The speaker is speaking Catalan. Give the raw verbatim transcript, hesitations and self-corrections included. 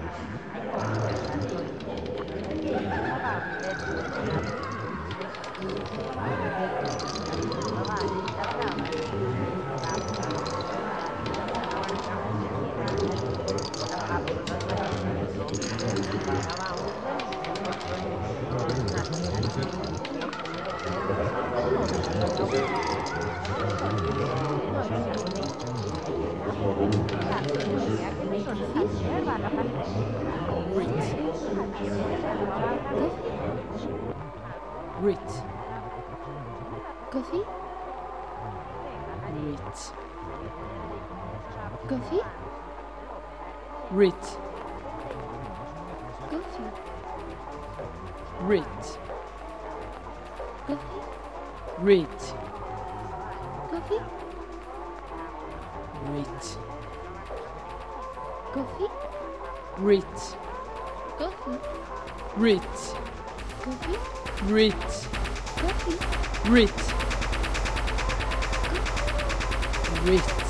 Rit. Coffee? Rit. Coffee? Rit. Coffee? Rit. Coffee? Rit. Coffee? Rit. Coffee? Rit. Coffee? Rit. Coffee? Rit. Coffee? Rit. Rit.